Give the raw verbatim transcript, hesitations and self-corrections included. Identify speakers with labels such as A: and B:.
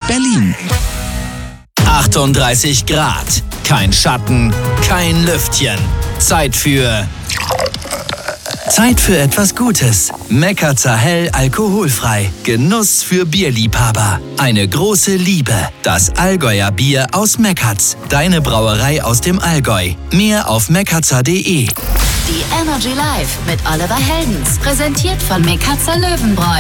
A: Berlin.
B: achtunddreißig Grad. Kein Schatten, kein Lüftchen. Zeit für... Zeit für etwas Gutes. Meckerzer Hell alkoholfrei. Genuss für Bierliebhaber. Eine große Liebe. Das Allgäuer Bier aus Meckerz. Deine Brauerei aus dem Allgäu. Mehr auf meckerzer punkt de.
C: Die Energy Live mit Oliver Heldens. Präsentiert von Meckerzer Löwenbräu.